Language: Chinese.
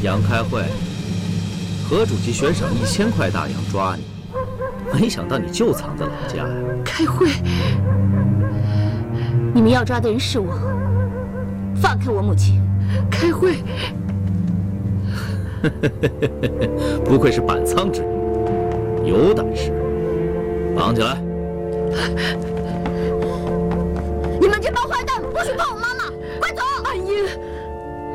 杨开会，何主席悬赏1000块大洋抓你，没想到你就藏在老家呀！ 开会，你们要抓的人是我，放开我母亲！开会。 不愧是板仓之女，有胆识。绑起来！ 你们这帮坏蛋，不许碰我妈妈！快走！ 阿英。